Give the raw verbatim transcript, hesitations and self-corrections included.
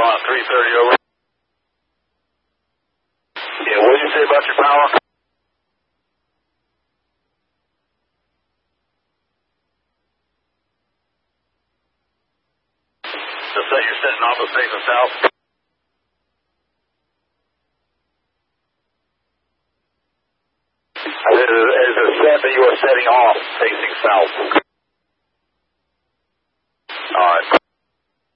response three thirty over. Yeah, what did you say about your power? So say you're setting off the facing south. Is it set that you are setting off facing south?